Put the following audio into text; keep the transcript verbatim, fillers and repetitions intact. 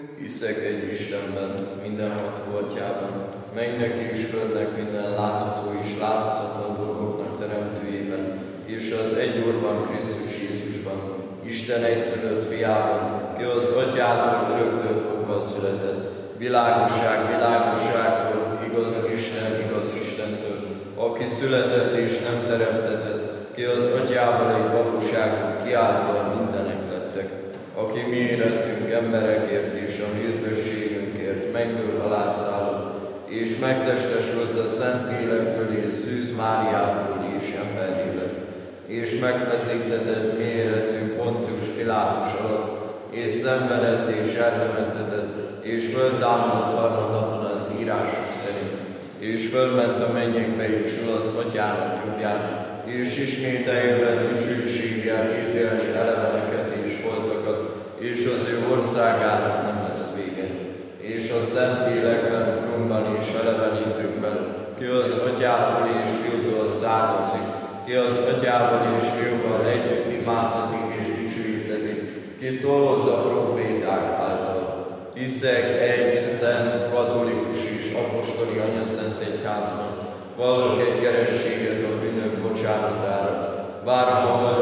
Hiszek egy Istenben, mindenható Atyában, mennek és földnek minden látható és láthatatlan dolgoknak teremtőjében, és az egyúrban Krisztus Jézusban, Isten egyszülött fiában, ki az Atyától öröktől fogva született, világosság világosságtól, igaz Isten igaz Istentől, aki született és nem teremtetett, ki az Atyával egy valóságon, ki által mindenek lettek, aki mi érettünk emberekért és a mi üdvösségünkért mennyből alászállott, és megtestesült a Szentlélekből és Szűz Máriától és emberi lett, és megfeszítetett mi érettünk Poncius Pilátus alatt, és szenvedett és eltemettetett, és föltámadott harmadnapon az írások szerint, és fölment a mennyekbe és ül az Atyának jobbján, és ismét eljövett dicsőséggel ítélni eleveneket és holtakat, és az ő országának nem lesz vége. És a Szentlélekben, Urunkban és elevenítőkben, ki az Atyától és Fiútól származik, ki az Atyával és Fiúval együtt imádtatik és dicsőítetik, ki szólott a proféták által. Hiszek egy szent, katolikus és apostoli anyaszent egyházban, vallok egy kerességet a bűnök bocsánatára, várom a